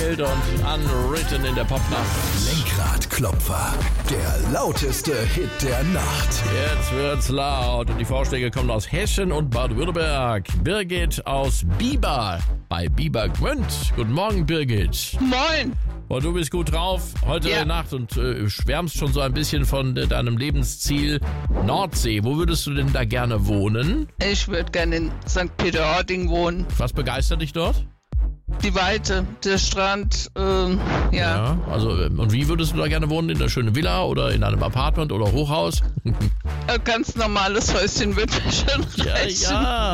geklingelt und Unwritten in der Popnacht. Lenkradklopfer, der lauteste Hit der Nacht. Jetzt wird's laut und die Vorschläge kommen aus Hessen und Baden-Württemberg. Birgit aus Bieber bei Bieber Gmünd. Guten Morgen, Birgit. Moin. Und du bist gut drauf heute Nacht und schwärmst schon so ein bisschen von deinem Lebensziel Nordsee. Wo würdest du denn da gerne wohnen? Ich würde gerne in St. Peter-Ording wohnen. Was begeistert dich dort? Die Weite, der Strand, Ja, also und wie würdest du da gerne wohnen? In einer schönen Villa oder in einem Apartment oder Hochhaus? Ein ganz normales Häuschen wird mir schon reichen. Ja.